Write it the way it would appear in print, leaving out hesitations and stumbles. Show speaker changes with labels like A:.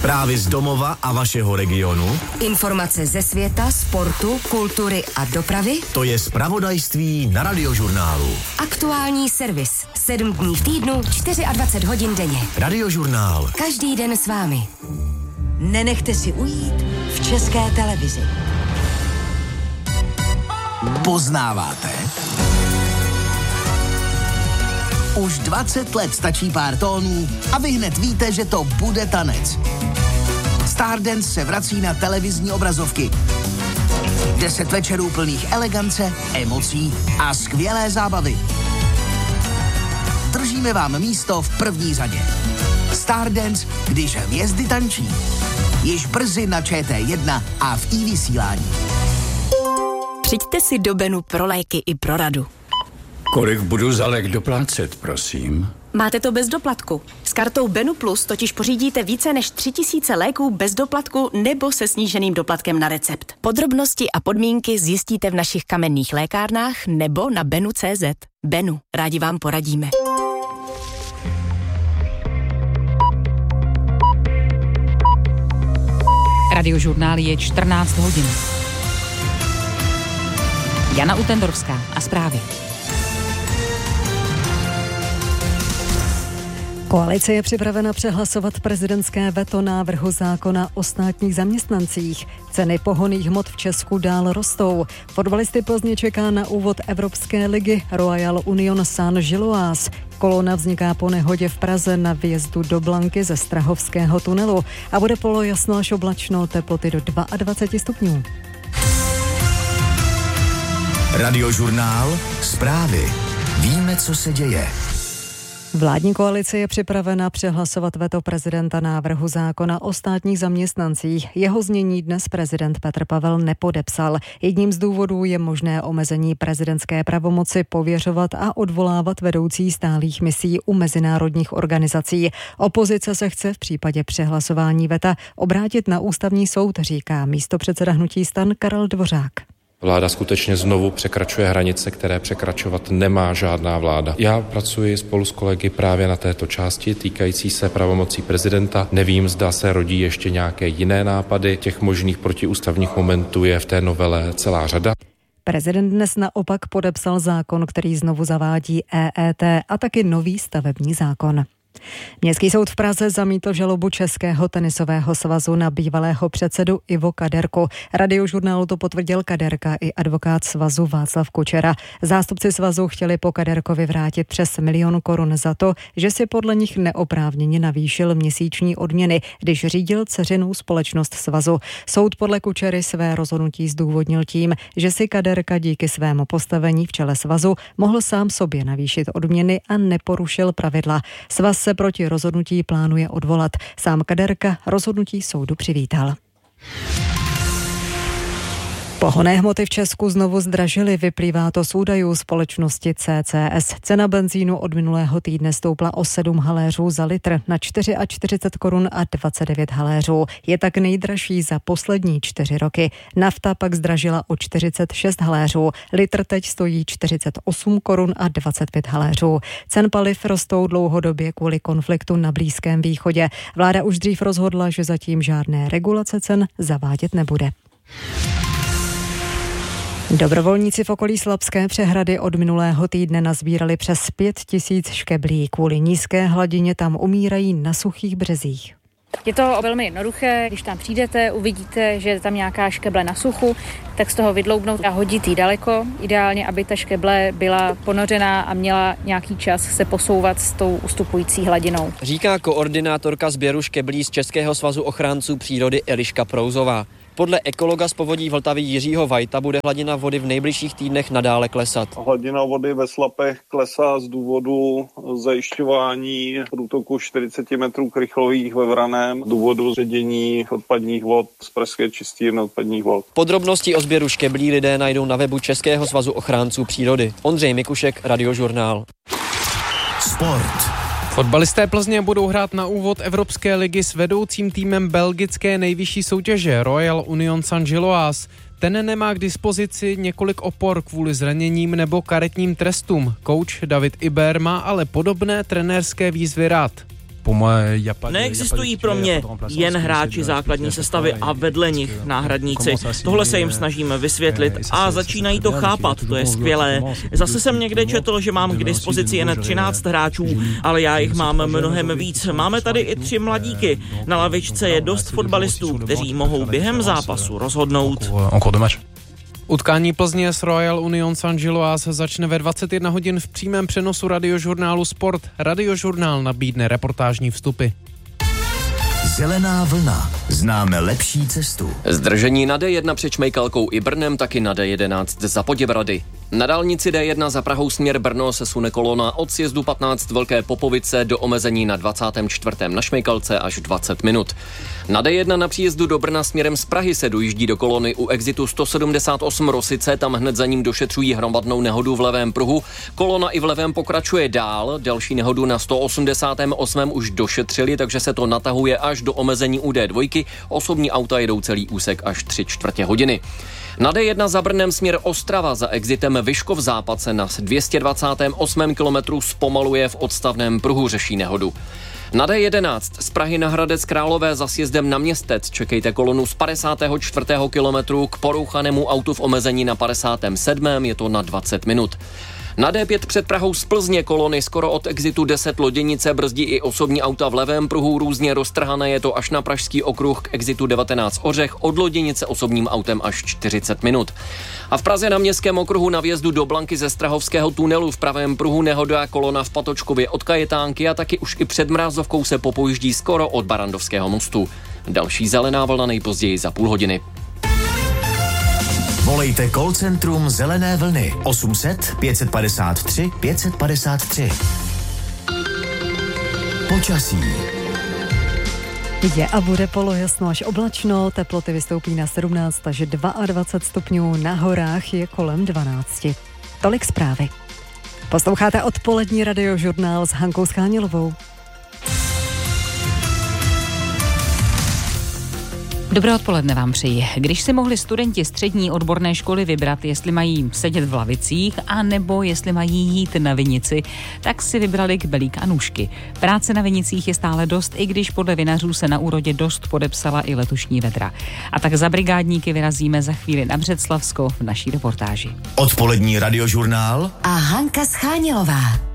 A: Zprávy z domova a vašeho regionu.
B: Informace ze světa, sportu, kultury a dopravy.
A: To je zpravodajství na Radiožurnálu.
B: Aktuální servis. 7 dní v týdnu, 24 hodin denně.
A: Radiožurnál.
B: Každý den s vámi.
C: Nenechte si ujít v České televizi.
D: Poznáváte? Už 20 let stačí pár tónů a vy hned víte, že to bude tanec. Stardance se vrací na televizní obrazovky. 10 večerů plných elegance, emocí a skvělé zábavy. Držíme vám místo v první řadě. Stardance, když hvězdy tančí. Již brzy na ČT1 a v iVysílání.
B: Přijďte si do Benu pro léky i pro radu.
E: Kolik budu za lék doplácet, prosím?
B: Máte to bez doplatku. S kartou Benu Plus totiž pořídíte více než 3000 léků bez doplatku nebo se sníženým doplatkem na recept. Podrobnosti a podmínky zjistíte v našich kamenných lékárnách nebo na benu.cz. Benu, rádi vám poradíme.
F: Radiožurnál je 14 hodin. Jana Utendorovská a zprávy.
G: Koalice je připravena přehlasovat prezidentské veto návrhu zákona o státních zaměstnancích. Ceny pohonných hmot v Česku dál rostou. Fotbalisty Plzně čeká na úvod Evropské ligy Royal Union Saint-Gilloise. Kolona vzniká po nehodě v Praze na výjezdu do Blanky ze Strahovského tunelu a bude polojasno až oblačno, teploty do 22 stupňů.
A: Radiožurnál. Zprávy. Víme, co se děje.
G: Vládní koalice je připravena přehlasovat veto prezidenta návrhu zákona o státních zaměstnancích. Jeho znění dnes prezident Petr Pavel nepodepsal. Jedním z důvodů je možné omezení prezidentské pravomoci pověřovat a odvolávat vedoucí stálých misí u mezinárodních organizací. Opozice se chce v případě přehlasování veta obrátit na ústavní soud, říká místopředseda hnutí STAN Karel Dvořák.
H: Vláda skutečně znovu překračuje hranice, které překračovat nemá žádná vláda. Já pracuji spolu s kolegy právě na této části týkající se pravomocí prezidenta. Nevím, zda se rodí ještě nějaké jiné nápady. Těch možných protiústavních momentů je v té novele celá řada.
G: Prezident dnes naopak podepsal zákon, který znovu zavádí EET a taky nový stavební zákon. Městský soud v Praze zamítl žalobu Českého tenisového svazu na bývalého předsedu Ivo Kaderku. Radiožurnálu to potvrdil Kaderka i advokát svazu Václav Kučera. Zástupci svazu chtěli po Kaderkovi vrátit přes 1 000 000 korun za to, že si podle nich neoprávněně navýšil měsíční odměny, když řídil dceřinou společnost svazu. Soud podle Kučery své rozhodnutí zdůvodnil tím, že si Kaderka díky svému postavení v čele svazu mohl sám sobě navýšit odměny a neporušil pravidla. Svaz se proti rozhodnutí plánuje odvolat. Sám Kaderka rozhodnutí soudu přivítal. Pohonné hmoty v Česku znovu zdražily, vyplývá to z údajů společnosti CCS. Cena benzínu od minulého týdne stoupla o 7 haléřů za litr na 44 korun a 29 haléřů. Je tak nejdražší za poslední 4 roky. Nafta pak zdražila o 46 haléřů. Litr teď stojí 48 korun a 25 haléřů. Cen paliv rostou dlouhodobě kvůli konfliktu na Blízkém východě. Vláda už dřív rozhodla, že zatím žádné regulace cen zavádět nebude. Dobrovolníci v okolí Slabské přehrady od minulého týdne nazbírali přes 5 000 škeblí. Kvůli nízké hladině tam umírají na suchých březích.
I: Je to velmi jednoduché, když tam přijdete, uvidíte, že je tam nějaká škeble na suchu, tak z toho vydloubnout a hodit ji daleko. Ideálně, aby ta škeble byla ponořená a měla nějaký čas se posouvat s tou ustupující hladinou.
J: Říká koordinátorka sběru škeblí z Českého svazu ochránců přírody Eliška Prouzová. Podle ekologa z povodí Vltavy Jiřího Vajta bude hladina vody v nejbližších týdnech nadále klesat.
K: Hladina vody ve Slapech klesá z důvodu zajišťování průtoku 40 metrů krychlových ve Vraném, z důvodu ředění odpadních vod z pražské čistírny odpadních vod.
J: Podrobnosti o sběru škeblí lidé najdou na webu Českého svazu ochránců přírody. Ondřej Mikušek, Radiožurnál.
A: Sport.
L: Fotbalisté Plzně budou hrát na úvod Evropské ligy s vedoucím týmem belgické nejvyšší soutěže Royal Union Saint-Gilloise. Ten nemá k dispozici několik opor kvůli zraněním nebo karetním trestům. Kouč David Iber má ale podobné trenérské výzvy rád.
M: Neexistují pro mě jen hráči základní sestavy a vedle nich náhradníci. Tohle se jim snažíme vysvětlit a začínají to chápat, to je skvělé. Zase jsem někde četl, že mám k dispozici jen 13 hráčů, ale já jich mám mnohem víc. Máme tady i 3 mladíky. Na lavičce je dost fotbalistů, kteří mohou během zápasu rozhodnout.
L: Utkání Plzně s Royal Union Saint-Gilloise začne ve 21 hodin v přímém přenosu radiožurnálu Sport. Radiožurnál nabídne reportážní vstupy.
A: Zelená vlna. Známe lepší cestu.
J: Zdržení na D1 před Šmejkalkou i Brnem, taky na D11 za Poděbrady. Na dálnici D1 za Prahou směr Brno se sune kolona od sjezdu 15 Velké Popovice do omezení na 24. na Šmejkalce až 20 minut. Na D1 na příjezdu do Brna směrem z Prahy se dojíždí do kolony u exitu 178 Rosice, tam hned za ním došetřují hromadnou nehodu v levém pruhu. Kolona i v levém pokračuje dál, další nehodu na 188. už došetřili, takže se to natahuje až do omezení u D2. Osobní auta jedou celý úsek až 3/4 hodiny. Na D1 za Brnem směr Ostrava za exitem Vyškov Západ se na 228. kilometru zpomaluje v odstavném pruhu, řeší nehodu. Na D11 z Prahy na Hradec Králové za sjezdem na Městec čekejte kolonu z 54. kilometru k porouchanému autu v omezení na 57. je to na 20 minut. Na D5 před Prahou z Plzně kolony skoro od exitu 10 Loděnice brzdí i osobní auta v levém pruhu, různě roztrhané je to až na Pražský okruh k exitu 19 Ořech, od Loděnice osobním autem až 40 minut. A v Praze na Městském okruhu na vjezdu do Blanky ze Strahovského tunelu v pravém pruhu nehoda kolona v Patočkově od Kajetánky a taky už i před Mrázovkou se popojíždí skoro od Barandovského mostu. Další zelená vlna nejpozději za půl hodiny.
A: Volejte call centrum Zelené vlny 800 553 553. Počasí.
G: Je a bude polojasno až oblačno, teploty vystoupí na 17 až 22 stupňů, na horách je kolem 12. Tolik zprávy. Posloucháte odpolední radiožurnál s Hankou Schánilovou.
F: Dobré odpoledne vám přeji. Když si mohli studenti střední odborné školy vybrat, jestli mají sedět v lavicích a nebo jestli mají jít na vinici, tak si vybrali kbelík a nůžky. Práce na vinicích je stále dost, i když podle vinařů se na úrodě dost podepsala i letošní vedra. A tak za brigádníky vyrazíme za chvíli na Břeclavsko v naší reportáži.
A: Odpolední radiožurnál
C: a Hanka Schánilová.